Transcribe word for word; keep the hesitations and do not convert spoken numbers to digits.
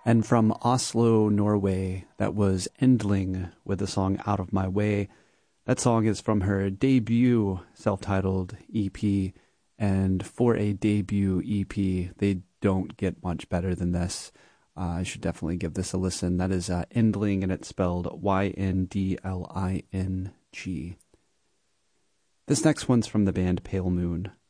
And from Oslo, Norway, that was Endling with the song Out of My Way. That song is from her debut self-titled E P, and for a debut E P, they don't get much better than this. Uh, I should definitely give this a listen. That is uh, Endling, and it's spelled Y N D L I N G. This next one's from the band Pale Moon.